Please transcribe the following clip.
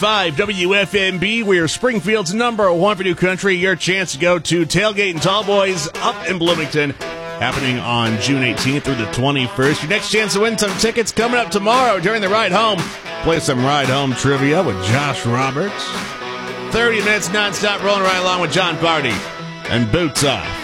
101.5 WFMB. We are Springfield's #1 for new country. Your chance to go to Tailgate and Tall Boys up in Bloomington, happening on June 18th through the 21st. Your next chance to win some tickets coming up tomorrow during the Ride Home. Play some Ride Home trivia with Josh Roberts. 30 minutes nonstop rolling right along with John Barty and Boots Off.